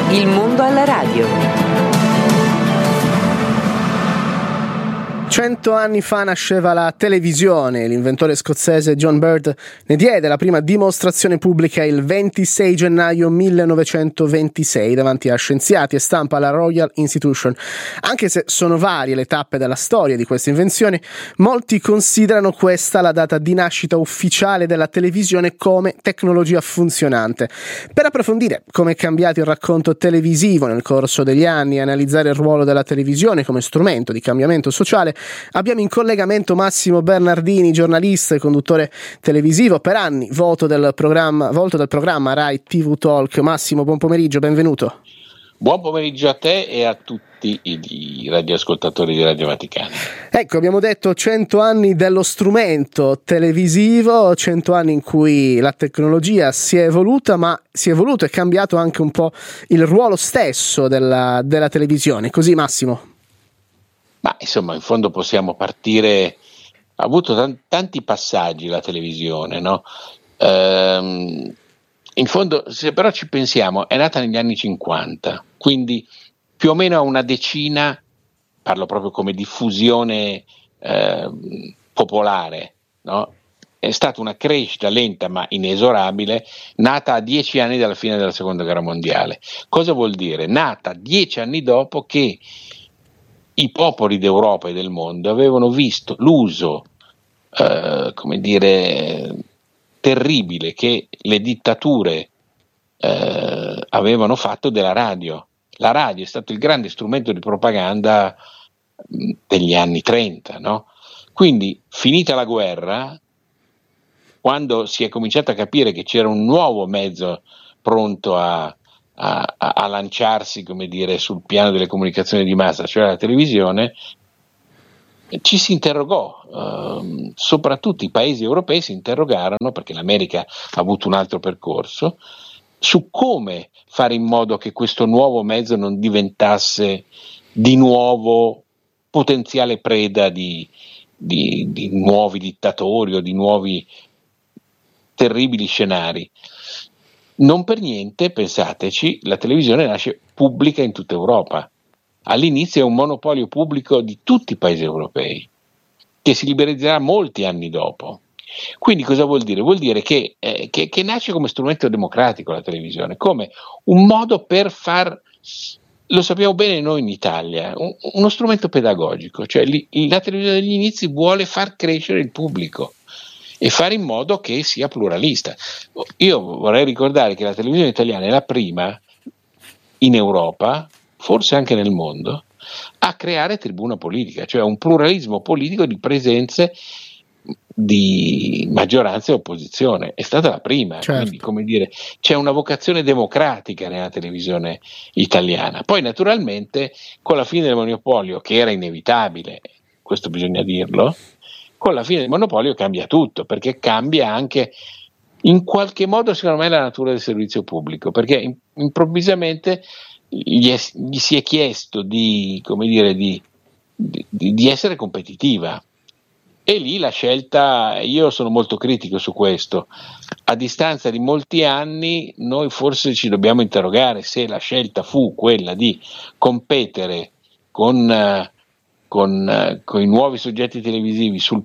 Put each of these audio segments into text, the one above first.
Il mondo alla radio. 100 anni fa nasceva la televisione. L'inventore scozzese John Bird ne diede la prima dimostrazione pubblica il 26 gennaio 1926 davanti a scienziati e stampa alla Royal Institution. Anche se sono varie le tappe della storia di questa invenzione, molti considerano questa la data di nascita ufficiale della televisione come tecnologia funzionante. Per approfondire come è cambiato il racconto televisivo nel corso degli anni e analizzare il ruolo della televisione come strumento di cambiamento sociale, abbiamo in collegamento Massimo Bernardini, giornalista e conduttore televisivo, per anni volto del programma Rai TV Talk. Massimo, buon pomeriggio, benvenuto. Buon pomeriggio a te e a tutti i radioascoltatori di Radio Vaticana. Ecco, abbiamo detto 100 anni dello strumento televisivo, 100 anni in cui la tecnologia si è evoluta, ma si è evoluto e cambiato anche un po' il ruolo stesso della televisione. Così, Massimo? Ma insomma, in fondo possiamo partire, ha avuto tanti passaggi la televisione, no? In fondo, se però ci pensiamo, è nata negli anni 50, quindi più o meno a una decina, parlo proprio come diffusione popolare, no? È stata una crescita lenta ma inesorabile, nata a 10 anni dalla fine della Seconda Guerra Mondiale. Cosa vuol dire? Nata 10 anni dopo che i popoli d'Europa e del mondo avevano visto l'uso, terribile che le dittature avevano fatto della radio. La radio è stato il grande strumento di propaganda degli anni 30, no? Quindi, finita la guerra, quando si è cominciato a capire che c'era un nuovo mezzo pronto a lanciarsi, sul piano delle comunicazioni di massa, cioè la televisione, ci si interrogò, soprattutto i paesi europei si interrogarono, perché l'America ha avuto un altro percorso, su come fare in modo che questo nuovo mezzo non diventasse di nuovo potenziale preda di nuovi dittatori o di nuovi terribili scenari. Non per niente, pensateci, la televisione nasce pubblica in tutta Europa. All'inizio è un monopolio pubblico di tutti i paesi europei, che si liberalizzerà molti anni dopo. Quindi cosa vuol dire? Vuol dire che nasce come strumento democratico la televisione, come un modo per lo sappiamo bene noi in Italia, uno strumento pedagogico, cioè la televisione degli inizi vuole far crescere il pubblico e fare in modo che sia pluralista. Io vorrei ricordare che la televisione italiana è la prima in Europa, forse anche nel mondo, a creare tribuna politica, cioè un pluralismo politico di presenze di maggioranza e opposizione. È stata la prima, certo. Quindi c'è una vocazione democratica nella televisione italiana. Poi naturalmente con la fine del monopolio, che era inevitabile, questo bisogna dirlo, con la fine del monopolio cambia tutto, perché cambia anche in qualche modo secondo me la natura del servizio pubblico, perché improvvisamente gli si è chiesto di essere competitiva, e lì la scelta, io sono molto critico su questo, a distanza di molti anni noi forse ci dobbiamo interrogare se la scelta fu quella di competere con i nuovi soggetti televisivi sul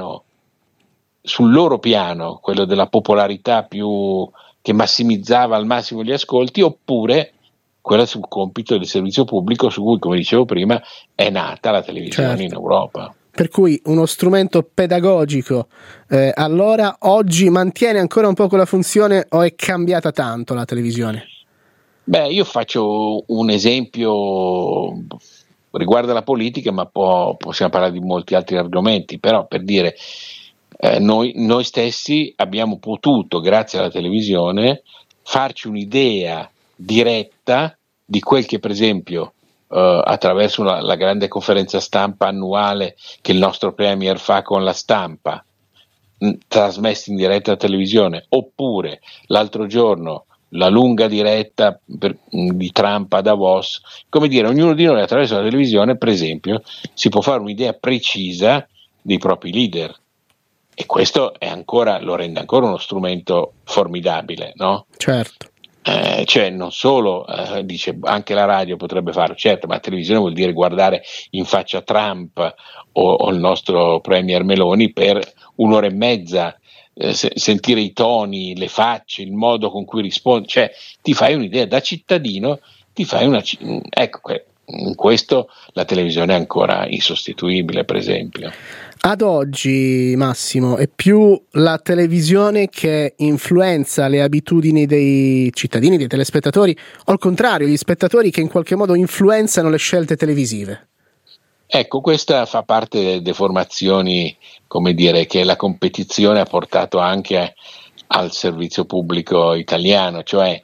loro piano, quello della popolarità più che massimizzava al massimo gli ascolti, oppure quella sul compito del servizio pubblico su cui, come dicevo prima, è nata la televisione, certo, in Europa. Per cui uno strumento pedagogico, allora oggi mantiene ancora un po' quella funzione o è cambiata tanto la televisione? Beh, io faccio un esempio riguarda la politica, ma possiamo parlare di molti altri argomenti, però per dire, noi stessi abbiamo potuto, grazie alla televisione, farci un'idea diretta di quel che, per esempio, attraverso la grande conferenza stampa annuale che il nostro Premier fa con la stampa, trasmessi in diretta alla televisione, oppure l'altro giorno la lunga diretta di Trump a Davos, come dire, ognuno di noi attraverso la televisione, per esempio, si può fare un'idea precisa dei propri leader, e questo lo rende ancora uno strumento formidabile, no? Certo. Cioè non solo dice anche la radio potrebbe farlo, certo, ma la televisione vuol dire guardare in faccia Trump o il nostro premier Meloni per un'ora e mezza, sentire i toni, le facce, il modo con cui risponde, cioè ti fai un'idea da cittadino, ti fai ecco, in questo la televisione è ancora insostituibile, per esempio. Ad oggi, Massimo, è più la televisione che influenza le abitudini dei cittadini, dei telespettatori, o al contrario, gli spettatori che in qualche modo influenzano le scelte televisive? Ecco, questa fa parte delle deformazioni, come dire, che la competizione ha portato anche al servizio pubblico italiano, cioè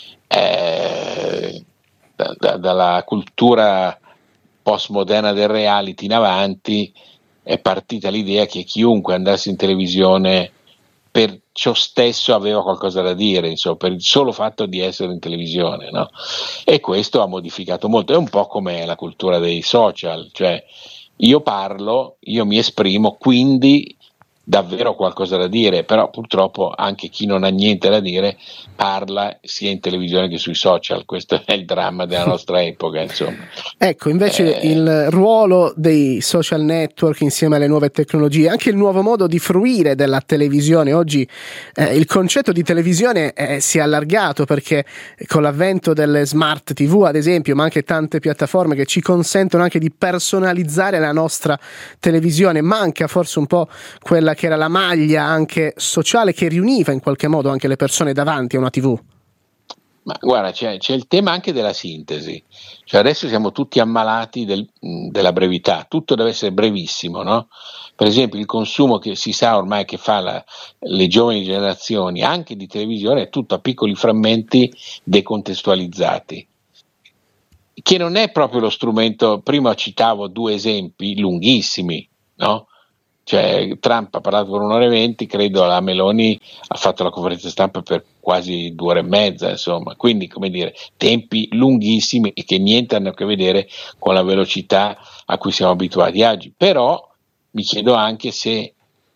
dalla cultura postmoderna del reality in avanti è partita l'idea che chiunque andasse in televisione per ciò stesso aveva qualcosa da dire, insomma, per il solo fatto di essere in televisione, no? E questo ha modificato molto, è un po' come la cultura dei social, cioè io parlo, io mi esprimo, quindi davvero qualcosa da dire, però purtroppo anche chi non ha niente da dire parla sia in televisione che sui social, questo è il dramma della nostra epoca, insomma. Ecco, invece il ruolo dei social network insieme alle nuove tecnologie, anche il nuovo modo di fruire della televisione, oggi il concetto di televisione si è allargato, perché con l'avvento delle smart TV ad esempio, ma anche tante piattaforme che ci consentono anche di personalizzare la nostra televisione, manca forse un po' quella che era la maglia anche sociale che riuniva in qualche modo anche le persone davanti a una TV. Ma guarda, c'è il tema anche della sintesi, cioè adesso siamo tutti ammalati della brevità, tutto deve essere brevissimo, no? Per esempio il consumo che si sa ormai che fa le giovani generazioni anche di televisione è tutto a piccoli frammenti decontestualizzati, che non è proprio lo strumento. Prima citavo 2 esempi lunghissimi, no? Cioè Trump ha parlato per 1 ora e 20, credo la Meloni ha fatto la conferenza stampa per quasi 2 ore e mezza, insomma, quindi come dire, tempi lunghissimi e che niente hanno a che vedere con la velocità a cui siamo abituati oggi. Però mi chiedo anche se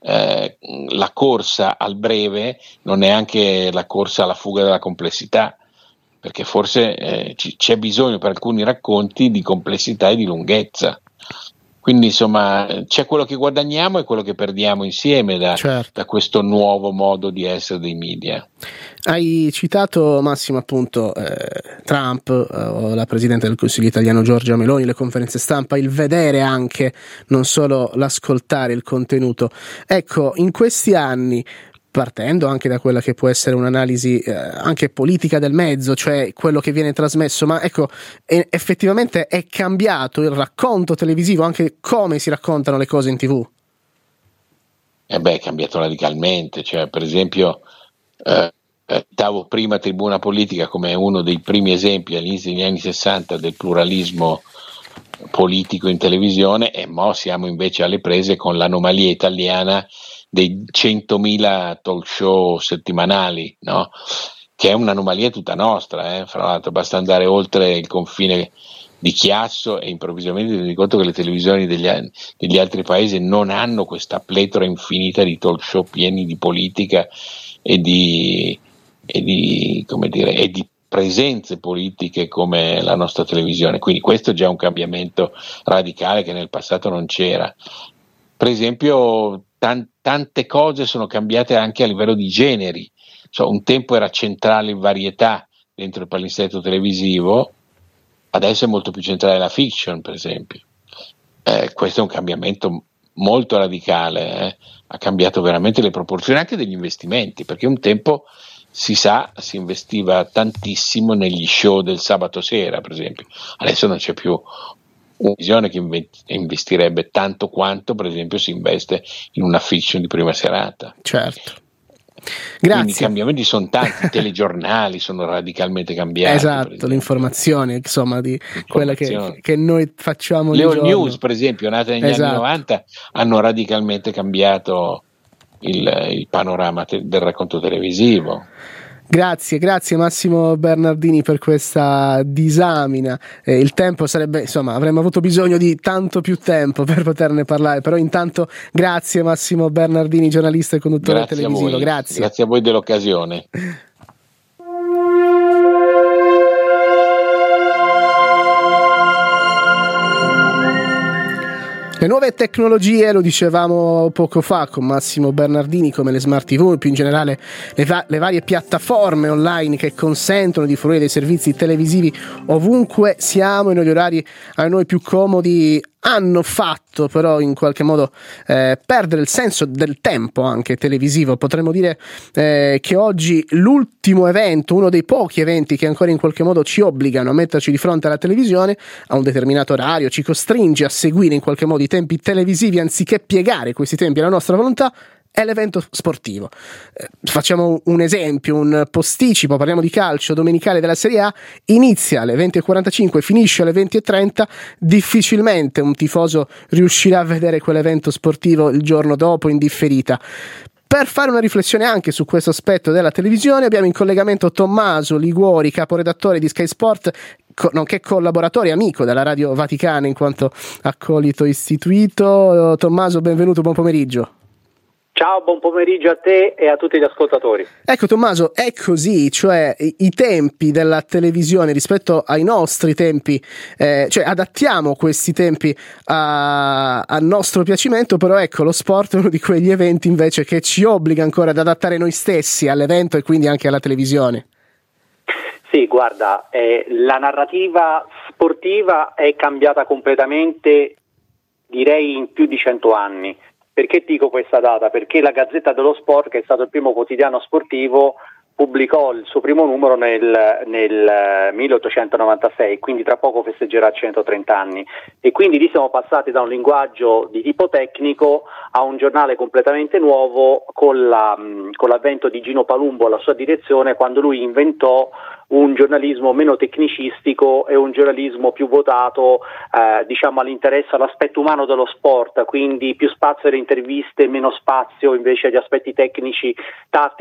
la corsa al breve non è anche la corsa alla fuga della complessità, perché forse c'è bisogno per alcuni racconti di complessità e di lunghezza. Quindi insomma c'è quello che guadagniamo e quello che perdiamo insieme da questo nuovo modo di essere dei media. Hai citato, Massimo, appunto Trump o la Presidente del Consiglio italiano Giorgia Meloni, le conferenze stampa, il vedere anche, non solo l'ascoltare il contenuto. Ecco, in questi anni, partendo anche da quella che può essere un'analisi anche politica del mezzo, cioè quello che viene trasmesso, ma ecco, effettivamente è cambiato il racconto televisivo, anche come si raccontano le cose in TV? È cambiato radicalmente, cioè per esempio davo prima Tribuna Politica come uno dei primi esempi all'inizio degli anni 60 del pluralismo politico in televisione, e mo siamo invece alle prese con l'anomalia italiana dei 100.000 talk show settimanali, no? Che è un'anomalia tutta nostra, fra l'altro basta andare oltre il confine di Chiasso e improvvisamente ti rendi conto che le televisioni degli altri paesi non hanno questa pletora infinita di talk show pieni di politica e di presenze politiche come la nostra televisione. Quindi questo è già un cambiamento radicale che nel passato non c'era. Per esempio tante cose sono cambiate anche a livello di generi, un tempo era centrale il varietà dentro il palinsesto televisivo, adesso è molto più centrale la fiction, per esempio. Questo è un cambiamento molto radicale, ha cambiato veramente le proporzioni anche degli investimenti, perché un tempo si investiva tantissimo negli show del sabato sera, per esempio. Adesso non c'è più una visione che investirebbe tanto quanto per esempio si investe in una fiction di prima serata. Certo. Grazie. Quindi i cambiamenti sono tanti, i telegiornali sono radicalmente cambiati. Esatto, l'informazione, insomma, di quella che noi facciamo. Le all news, per esempio, nate negli anni 90, hanno radicalmente cambiato il panorama del racconto televisivo. Grazie Massimo Bernardini per questa disamina. Il tempo sarebbe, insomma, avremmo avuto bisogno di tanto più tempo per poterne parlare, però intanto grazie Massimo Bernardini, giornalista e conduttore televisivo. Grazie a voi dell'occasione. Le nuove tecnologie, lo dicevamo poco fa con Massimo Bernardini, come le smart TV, più in generale le varie piattaforme online che consentono di fruire dei servizi televisivi ovunque siamo e negli orari a noi più comodi, hanno fatto però in qualche modo perdere il senso del tempo anche televisivo. Potremmo dire che oggi l'ultimo evento, uno dei pochi eventi che ancora in qualche modo ci obbligano a metterci di fronte alla televisione a un determinato orario, ci costringe a seguire in qualche modo i tempi televisivi anziché piegare questi tempi alla nostra volontà, è l'evento sportivo. Facciamo un esempio, un posticipo, parliamo di calcio domenicale della Serie A, inizia alle 20:45, finisce alle 20:30, difficilmente un tifoso riuscirà a vedere quell'evento sportivo il giorno dopo in differita. Per fare una riflessione anche su questo aspetto della televisione abbiamo in collegamento Tommaso Liguori, caporedattore di Sky Sport, nonché collaboratore e amico della Radio Vaticana in quanto accolito istituito. Tommaso, benvenuto, buon pomeriggio. Ciao, buon pomeriggio a te e a tutti gli ascoltatori. Ecco Tommaso, è così, cioè i tempi della televisione rispetto ai nostri tempi, cioè adattiamo questi tempi a nostro piacimento, però ecco, lo sport è uno di quegli eventi invece che ci obbliga ancora ad adattare noi stessi all'evento e quindi anche alla televisione. Sì, guarda, la narrativa sportiva è cambiata completamente, direi in più di 100 anni. Perché dico questa data? Perché la Gazzetta dello Sport, che è stato il primo quotidiano sportivo, pubblicò il suo primo numero nel 1896, quindi tra poco festeggerà 130 anni. E quindi lì siamo passati da un linguaggio di tipo tecnico a un giornale completamente nuovo con l'avvento di Gino Palumbo alla sua direzione, quando lui inventò un giornalismo meno tecnicistico e un giornalismo più votato all'interesse, all'aspetto umano dello sport, quindi più spazio alle interviste, meno spazio invece agli aspetti tecnici, tattici